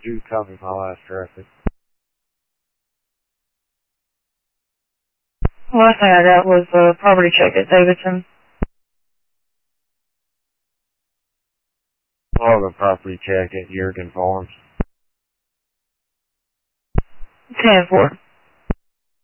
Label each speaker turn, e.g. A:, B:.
A: 2, copy my last traffic.
B: The last thing I got was a property check at Davidson.
A: I'll have a property check at Jurgen Farms.
B: 10-4.